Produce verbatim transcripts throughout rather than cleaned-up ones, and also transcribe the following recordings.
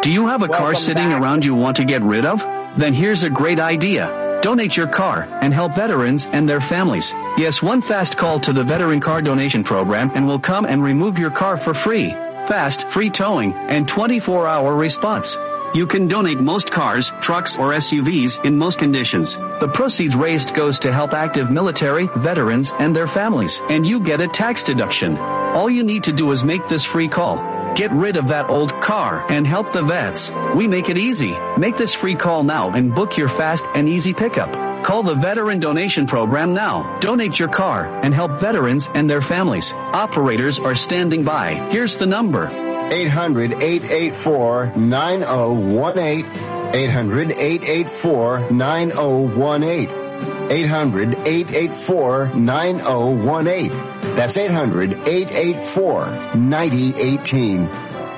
Do you have a car sitting around you want to get rid of? Then here's a great idea. Donate your car and help veterans and their families. Yes, one fast call to the Veteran Car Donation Program and we'll come and remove your car for free. Fast, free towing, and twenty-four hour response. You can donate most cars, trucks, or S U Vs in most conditions. The proceeds raised goes to help active military, veterans, and their families, and you get a tax deduction. All you need to do is make this free call. Get rid of that old car and help the vets. We make it easy. Make this free call now and book your fast and easy pickup. Call the Veteran Donation Program now. Donate your car and help veterans and their families. Operators are standing by. Here's the number. eight hundred, eight eight four, nine oh one eight. eight hundred, eight eight four, nine oh one eight. eight hundred, eight eight four, nine oh one eight. That's eight hundred, eight eight four, nine oh one eight.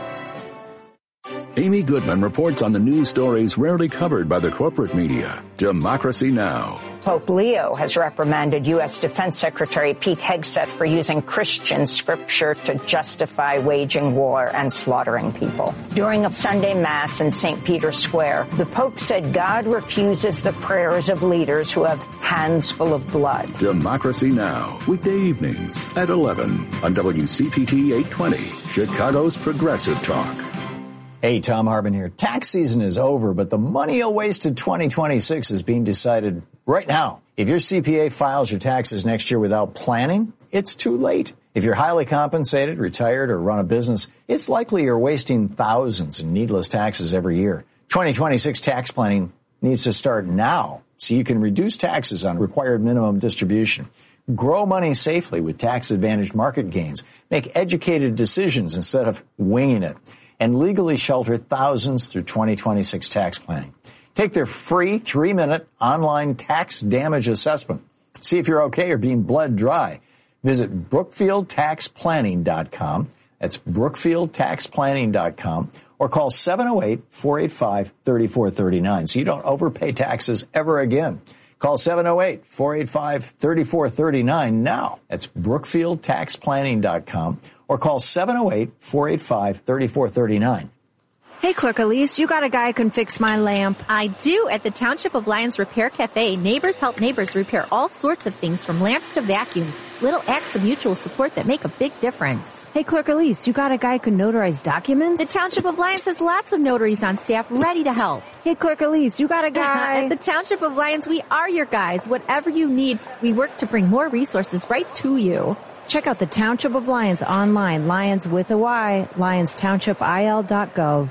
Amy Goodman reports on the news stories rarely covered by the corporate media. Democracy Now! Pope Leo has reprimanded U S Defense Secretary Pete Hegseth for using Christian scripture to justify waging war and slaughtering people. During a Sunday Mass in Saint Peter's Square, the Pope said God refuses the prayers of leaders who have hands full of blood. Democracy Now! Weekday evenings at eleven on W C P T eight twenty, Chicago's Progressive Talk. Hey, Tom Harbin here. Tax season is over, but the money you'll waste in twenty twenty-six is being decided right now. If your C P A files your taxes next year without planning, it's too late. If you're highly compensated, retired, or run a business, it's likely you're wasting thousands in needless taxes every year. twenty twenty-six tax planning needs to start now so you can reduce taxes on required minimum distribution. Grow money safely with tax-advantaged market gains. Make educated decisions instead of winging it. And legally shelter thousands through twenty twenty-six tax planning. Take their free three-minute online tax damage assessment. See if you're okay or being bled dry. Visit brookfield tax planning dot com. That's brookfield tax planning dot com. Or call seven oh eight, four eight five, three four three nine so you don't overpay taxes ever again. Call seven oh eight, four eight five, three four three nine now. That's brookfield tax planning dot com. Or call seven oh eight, four eight five, three four three nine. Hey, Clerk Elise, you got a guy who can fix my lamp? I do. At the Township of Lyons Repair Cafe, neighbors help neighbors repair all sorts of things from lamps to vacuums. Little acts of mutual support that make a big difference. Hey, Clerk Elise, you got a guy who can notarize documents? The Township of Lyons has lots of notaries on staff ready to help. Hey, Clerk Elise, you got a guy... At the Township of Lyons, we are your guys. Whatever you need, we work to bring more resources right to you. Check out the Township of Lyons online, Lyons with a Y, lyons township I L dot gov.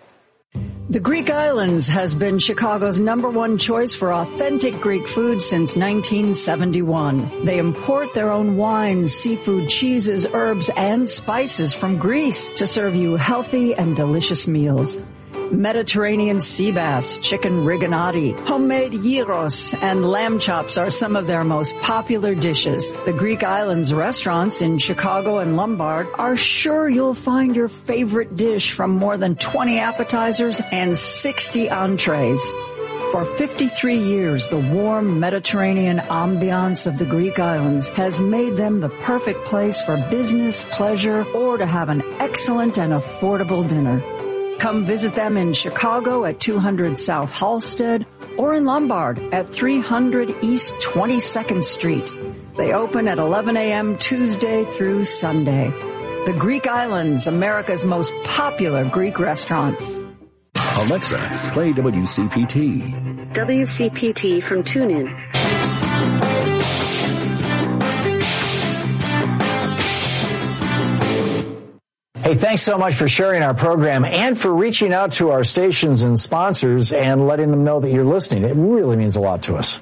The Greek Islands has been Chicago's number one choice for authentic Greek food since nineteen seventy-one. They import their own wines, seafood, cheeses, herbs, and spices from Greece to serve you healthy and delicious meals. Mediterranean sea bass, chicken rigatoni, homemade gyros, and lamb chops are some of their most popular dishes. The Greek Islands restaurants in Chicago and Lombard are sure you'll find your favorite dish from more than twenty appetizers and sixty entrees. For fifty-three years, the warm Mediterranean ambiance of the Greek Islands has made them the perfect place for business, pleasure, or to have an excellent and affordable dinner. Come visit them in Chicago at two hundred South Halsted or in Lombard at three hundred East twenty-second Street. They open at eleven a.m. Tuesday through Sunday. The Greek Islands, America's most popular Greek restaurants. Alexa, play W C P T. W C P T from TuneIn. Hey, thanks so much for sharing our program and for reaching out to our stations and sponsors and letting them know that you're listening. It really means a lot to us.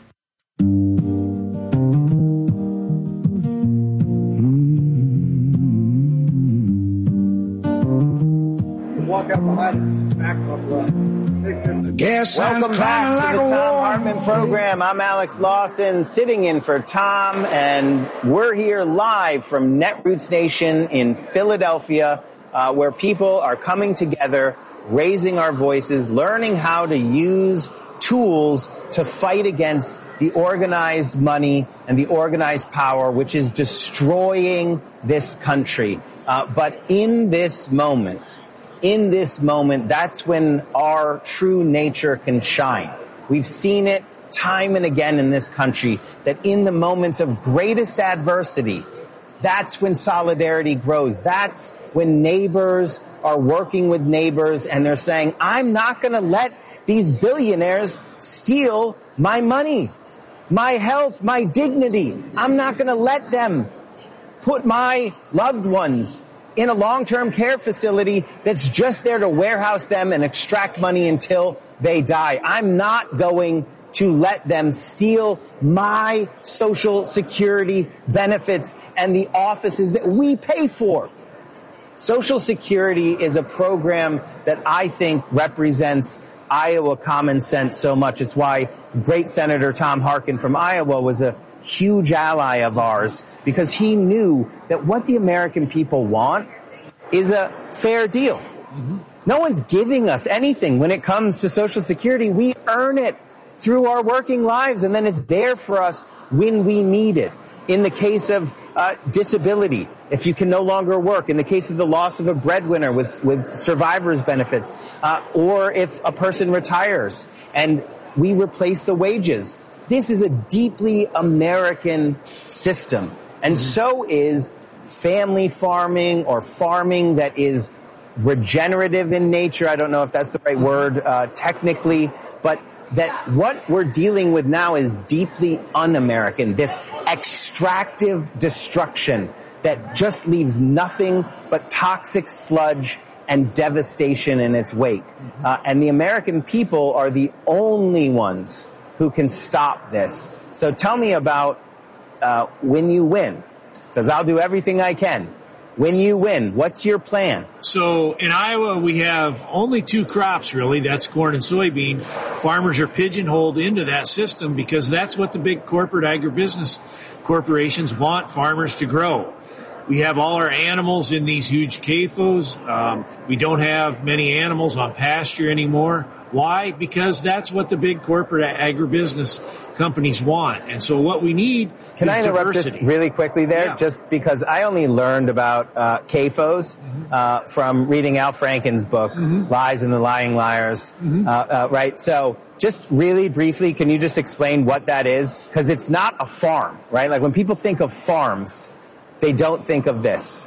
Walk out behind and smack them up. Welcome back to the Tom Hartman program. I'm Alex Lawson, sitting in for Tom, and we're here live from Netroots Nation in Philadelphia, uh, where people are coming together, raising our voices, learning how to use tools to fight against the organized money and the organized power, which is destroying this country. Uh, but in this moment, in this moment, that's when our true nature can shine. We've seen it time and again in this country, that in the moments of greatest adversity, that's when solidarity grows. That's when neighbors are working with neighbors and they're saying, I'm not going to let these billionaires steal my money, my health, my dignity. I'm not going to let them put my loved ones in a long-term care facility that's just there to warehouse them and extract money until they die. I'm not going to let them steal my Social Security benefits and the offices that we pay for. Social Security is a program that I think represents Iowa common sense so much. It's why great Senator Tom Harkin from Iowa was a huge ally of ours, because he knew that what the American people want is a fair deal. Mm-hmm. No one's giving us anything when it comes to Social Security. We earn it through our working lives, and then it's there for us when we need it. In the case of uh, disability, if you can no longer work, in the case of the loss of a breadwinner with, with survivor's benefits, uh, or if a person retires and we replace the wages. This is a deeply American system. And so is family farming or farming that is regenerative in nature. I don't know if that's the right word uh, technically, but that what we're dealing with now is deeply un-American, this extractive destruction that just leaves nothing but toxic sludge and devastation in its wake. Uh, and the American people are the only ones who can stop this. So tell me about uh, when you win, because I'll do everything I can. When you win, what's your plan? So in Iowa, we have only two crops, really. That's corn and soybean. Farmers are pigeonholed into that system because that's what the big corporate agribusiness corporations want farmers to grow. We have all our animals in these huge C A F Os. Um, we don't have many animals on pasture anymore. Why? Because that's what the big corporate agribusiness companies want. And so what we need Can is I interrupt diversity. just really quickly there? Yeah. Just because I only learned about uh, C A F Os uh, from reading Al Franken's book, mm-hmm. Lies and the Lying Liars, mm-hmm. uh, uh, right? So just really briefly, can you just explain what that is? Because it's not a farm, right? Like when people think of farms, they don't think of this.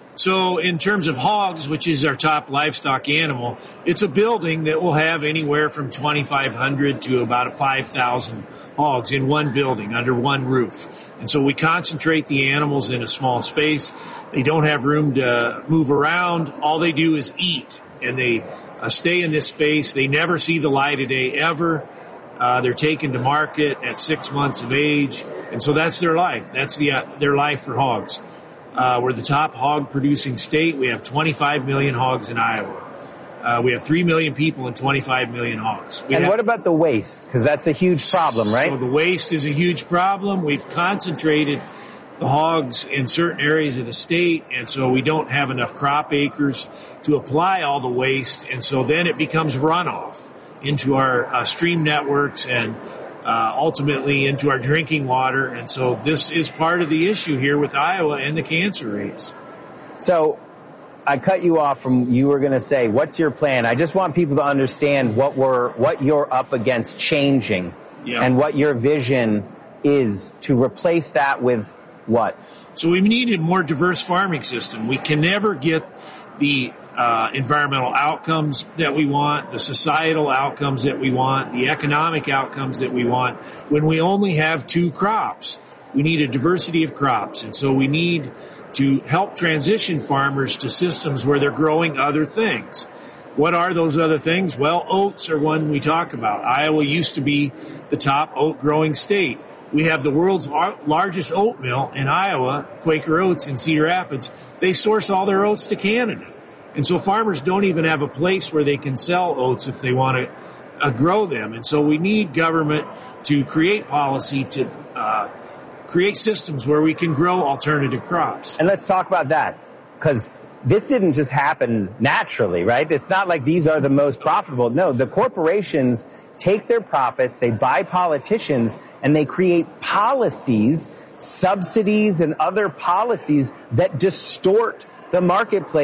So in terms of hogs, which is our top livestock animal, it's a building that will have anywhere from twenty-five hundred to about five thousand hogs in one building under one roof. And so we concentrate the animals in a small space. They don't have room to move around. All they do is eat, and they uh, stay in this space. They never see the light of day ever. Uh, they're taken to market at six months of age. And so that's their life. That's the uh, their life for hogs. Uh, we're the top hog-producing state. We have twenty-five million hogs in Iowa. Uh, we have three million people and twenty-five million hogs. We and have, what about the waste? Because that's a huge problem, right? So the waste is a huge problem. We've concentrated the hogs in certain areas of the state, and so we don't have enough crop acres to apply all the waste, and so then it becomes runoff into our uh, stream networks and Uh, ultimately into our drinking water. And so this is part of the issue here with Iowa and the cancer rates. So I cut you off from, you were going to say, what's your plan? I just want people to understand what we're, what you're up against changing yeah. and what your vision is to replace that with what? So we need a more diverse farming system. We can never get the Uh, environmental outcomes that we want, the societal outcomes that we want, the economic outcomes that we want when we only have two crops. We need a diversity of crops. And so we need to help transition farmers to systems where they're growing other things. What are those other things? Well, oats are one we talk about. Iowa used to be the top oat growing state. We have the world's largest oat mill in Iowa, Quaker Oats in Cedar Rapids. They source all their oats to Canada. And so farmers don't even have a place where they can sell oats if they want to uh, grow them. And so we need government to create policy to uh, create systems where we can grow alternative crops. And let's talk about that, because this didn't just happen naturally, right? It's not like these are the most profitable. No, the corporations take their profits, they buy politicians, and they create policies, subsidies, and other policies that distort the marketplace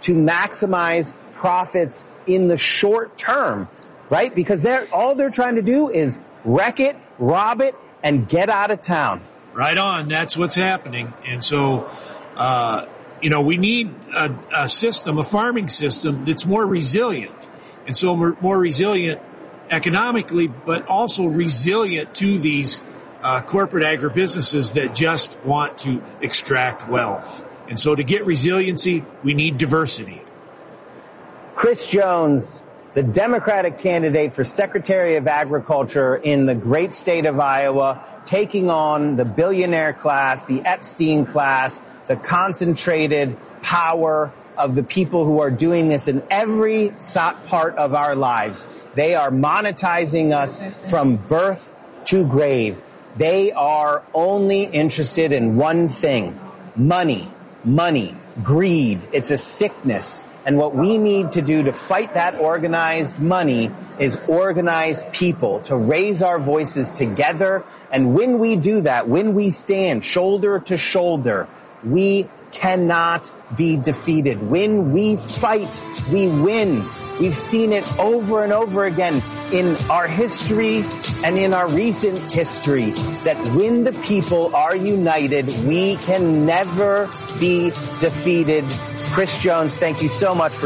to maximize profits in the short term, right? Because they're all they're trying to do is wreck it, rob it, and get out of town. Right on. That's what's happening. And so, uh, you know, we need a, a system, a farming system that's more resilient. And so more, more resilient economically, but also resilient to these uh, corporate agribusinesses that just want to extract wealth. And so to get resiliency, we need diversity. Chris Jones, the Democratic candidate for Secretary of Agriculture in the great state of Iowa, taking on the billionaire class, the Epstein class, the concentrated power of the people who are doing this in every part of our lives. They are monetizing us from birth to grave. They are only interested in one thing: money, money, greed. It's a sickness. And what we need to do to fight that organized money is organize people, to raise our voices together. And when we do that, when we stand shoulder to shoulder, we cannot be defeated. When we fight, we win. We've seen it over and over again in our history and in our recent history that when the people are united, we can never be defeated. Chris Jones, thank you so much for